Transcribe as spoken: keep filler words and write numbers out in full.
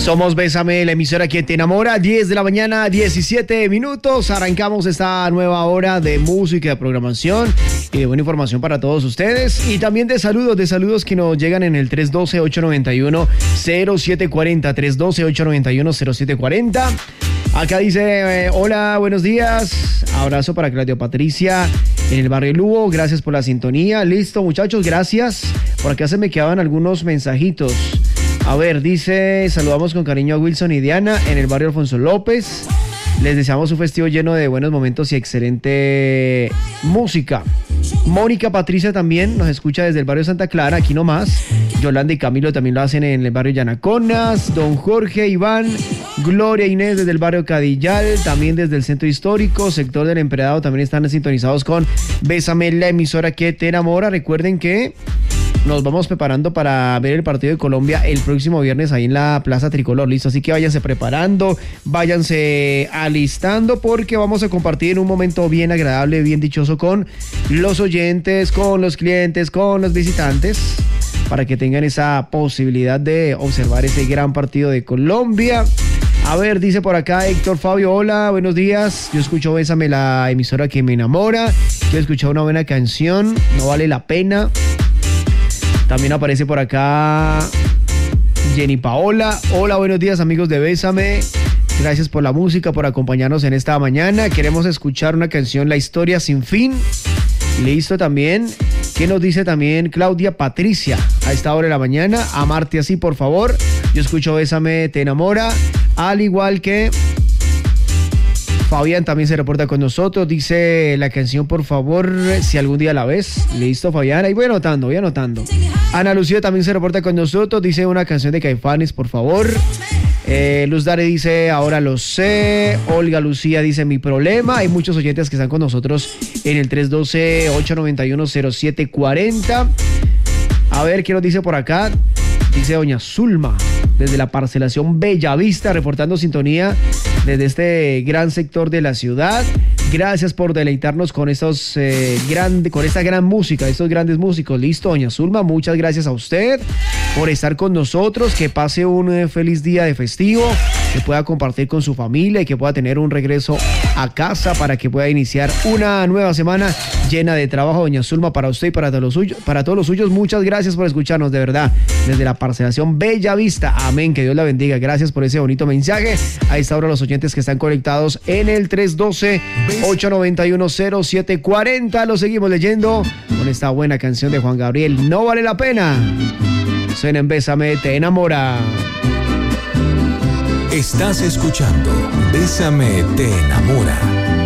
Somos Bésame, la emisora que te enamora. Diez de la mañana, diecisiete minutos. Arrancamos esta nueva hora de música, de programación y de buena información para todos ustedes. Y también de saludos, de saludos que nos llegan en el tres uno dos, ocho nueve uno, cero siete cuatro cero. tres uno dos, ocho nueve uno, cero siete cuatro cero. Acá dice, eh, hola, buenos días. Abrazo para Claudia Patricia en el barrio Lugo. Gracias por la sintonía. Listo, muchachos, gracias. Por acá se me quedaban algunos mensajitos. A ver, dice, saludamos con cariño a Wilson y Diana en el barrio Alfonso López. Les deseamos un festivo lleno de buenos momentos y excelente música. Mónica Patricia también nos escucha desde el barrio Santa Clara, aquí nomás. Yolanda y Camilo también lo hacen en el barrio Yanaconas. Don Jorge, Iván, Gloria, Inés desde el barrio Cadillal, también desde el centro histórico, sector del Emperador, también están sintonizados con Bésame, la emisora que te enamora. Recuerden que nos vamos preparando para ver el partido de Colombia el próximo viernes ahí en la Plaza Tricolor, listo, así que váyanse preparando, váyanse alistando porque vamos a compartir un momento bien agradable, bien dichoso con los oyentes, con los clientes, con los visitantes, para que tengan esa posibilidad de observar ese gran partido de Colombia. A ver, dice por acá Héctor Fabio, hola, buenos días, yo escucho Bésame, la emisora que me enamora, quiero escuchar una buena canción, no vale la pena. También aparece por acá Jenny Paola. Hola, buenos días amigos de Bésame. Gracias por la música, por acompañarnos en esta mañana. Queremos escuchar una canción, La Historia Sin Fin. Listo también. ¿Qué nos dice también Claudia Patricia? A esta hora de la mañana. Amarte así, por favor. Yo escucho Bésame, te enamora. Al igual que Fabián también se reporta con nosotros, dice la canción por favor, si algún día la ves. Listo, Fabián, ahí voy anotando, voy anotando. Ana Lucía también se reporta con nosotros, dice una canción de Caifanes, por favor. Eh, Luz Dare dice, ahora lo sé. Olga Lucía dice, mi problema. Hay muchos oyentes que están con nosotros en el tres uno dos, ocho nueve uno, cero siete cuatro cero. A ver, ¿qué nos dice por acá? Dice doña Zulma, desde la parcelación Bellavista, reportando sintonía desde este gran sector de la ciudad. Gracias por deleitarnos con estos eh, grande, con esta gran música, estos grandes músicos. Listo, doña Zulma, muchas gracias a usted por estar con nosotros. Que pase un eh, feliz día de festivo, que pueda compartir con su familia y que pueda tener un regreso a casa para que pueda iniciar una nueva semana llena de trabajo. Doña Zulma, para usted y para todos los suyos, para todos los suyos, muchas gracias por escucharnos, de verdad, desde la parcelación Bellavista. Amén, que Dios la bendiga. Gracias por ese bonito mensaje. A esta hora los oyentes que están conectados en el tres uno dos, ocho nueve uno, cero siete cuatro cero. Lo seguimos leyendo con esta buena canción de Juan Gabriel, No Vale la Pena. Suena en Bésame, te enamora. Estás escuchando Bésame, te enamora.